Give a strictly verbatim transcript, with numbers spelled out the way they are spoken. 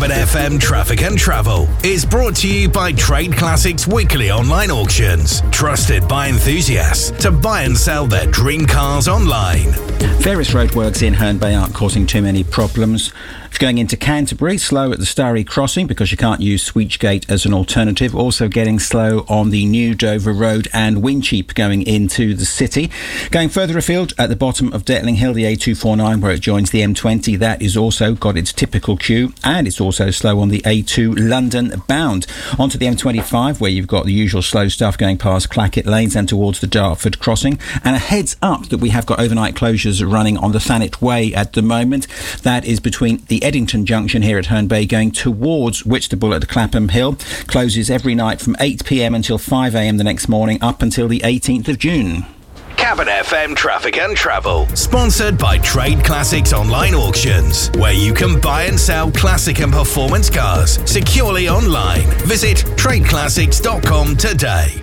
Cabin F M Traffic and Travel is brought to you by Trade Classics Weekly Online Auctions. Trusted by enthusiasts to buy and sell their dream cars online. Various roadworks in Herne Bay aren't causing too many problems. If you're going into Canterbury, slow at the Starry Crossing because you can't use Sweechgate as an alternative. Also getting slow on the New Dover Road and Wincheap going into the city. Going further afield at the bottom of Detling Hill, the A two forty-nine where it joins the M twenty, that is also got its typical queue, and it's also slow on the A two London bound. Onto the M twenty-five where you've got the usual slow stuff going past Clackett Lanes and towards the Dartford Crossing. And a heads up that we have got overnight closures running on the Thanet Way at the moment. That is between the Eddington Junction here at Herne Bay going towards Whitstable at Clapham Hill. Closes every night from eight p m until five a m the next morning up until the eighteenth of June. Cabin F M Traffic and Travel, sponsored by Trade Classics Online Auctions, where you can buy and sell classic and performance cars securely online. Visit trade classics dot com today.